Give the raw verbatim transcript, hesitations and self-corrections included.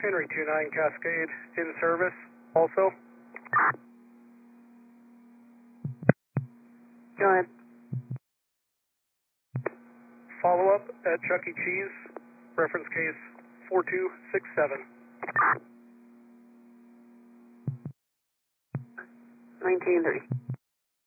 Henry two nine Cascade in service also. Go ahead. Follow up at Chuck E. Cheese, reference case four two six seven. nineteen thirty.